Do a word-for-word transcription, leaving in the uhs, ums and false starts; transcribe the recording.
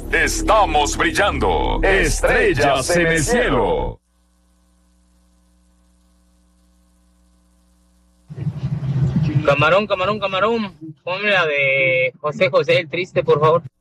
Estamos brillando. Estrellas en el cielo. Camarón, camarón, camarón. Ponme la de José José el Triste, por favor.